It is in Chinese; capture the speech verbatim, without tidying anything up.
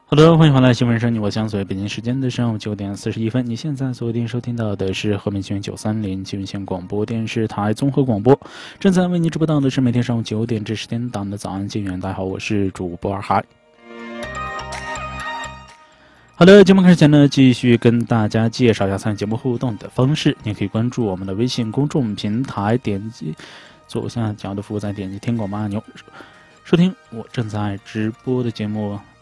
好的，欢迎回来，新闻声音，我相随。北京时间的上午九点四十一分，你现在锁定收听到的是和平新闻九三零新闻线广播电视台综合广播，正在为您直播到的是每天上午九点至十点档的早安金源。大家好，我是主播二海。好的，节目开始前呢，继续跟大家介绍一下参与节目互动的方式。您可以关注我们的微信公众平台，点击左下角的服务，再点击听广播按钮，收听我正在直播的节目。